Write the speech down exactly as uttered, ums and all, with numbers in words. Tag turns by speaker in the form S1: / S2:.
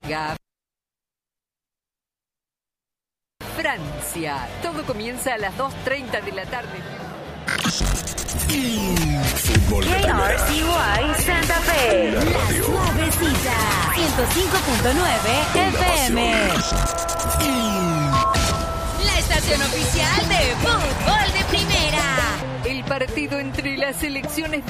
S1: Francia. Todo comienza a las dos treinta de la tarde.
S2: Fútbol de
S3: K
S2: primera.
S3: R C Y Santa Fe.
S2: La radio.
S3: Suavecita. ciento cinco punto nueve F M.
S4: La estación oficial de Fútbol de Primera.
S1: El partido entre las selecciones